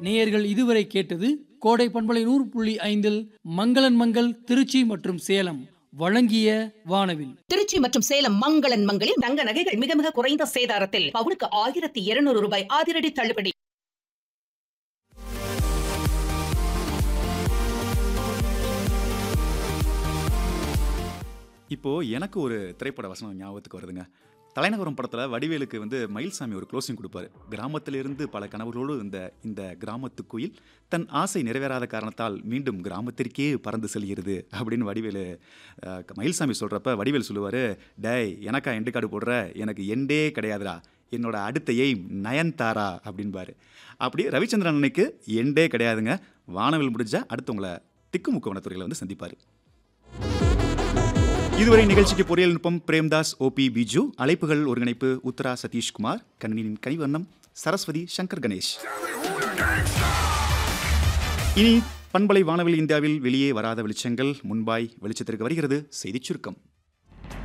நேயர்கள் இதுவரை கேட்டது கோடை பண்பலை 100.5 மங்களன் மங்கள் திருச்சி மற்றும் சேலம் வழங்கிய வானவில். திருச்சி மற்றும் சேலம் மங்களன் மங்களில் தங்க நகைகள் மிக மிக குறைந்த சேதாரத்தில் பவுனுக்கு 1200 ரூபாய் அதிரடி தள்ளுபடி. இப்போ எனக்கு ஒரு திரைப்பட வசனம் ஞாபகத்துக்கு வருதுங்க. தலைநகரம் படத்தில் வடிவேலுக்கு மயில்சாமி ஒரு க்ளோசிங் கொடுப்பாரு. கிராமத்திலிருந்து பல கனவுகளோடு இந்த கிராமத்து குயில் தன் ஆசை நிறைவேறாத காரணத்தால் மீண்டும் கிராமத்திற்கே பறந்து செல்கிறது அப்படின்னு வடிவேலு மயில்சாமி சொல்கிறப்ப வடிவேல் சொல்லுவார், டேய் எனக்கா எண்டு கார்டு போடுற, எனக்கு எண்டே கிடையாதுடா, என்னோட அடுத்த எய்ம் நயன்தாரா அப்படின்பாரு. அப்படி ரவிச்சந்திரன் அன்னைக்கு எண்டே கிடையாதுங்க. வானவில் முடிஞ்சா அடுத்தவங்களை திக்குமுக்கவன துறையில் சந்திப்பார். இதுவரை நிகழ்ச்சிக்கு பொறியியல் நுட்பம் பிரேம்தாஸ், ஓபி பிஜு, அழைப்புகள் ஒருங்கிணைப்பு உத்தரா சதீஷ்குமார், கணினியின் கனிவண்ணம் சரஸ்வதி சங்கர் கணேஷ். இனி பண்பலை வானவில் இந்தியாவில் வெளியே வராத வெளிச்சங்கள் முன்பாய் வெளிச்சத்திற்கு வருகிறது செய்திச் சுருக்கம்.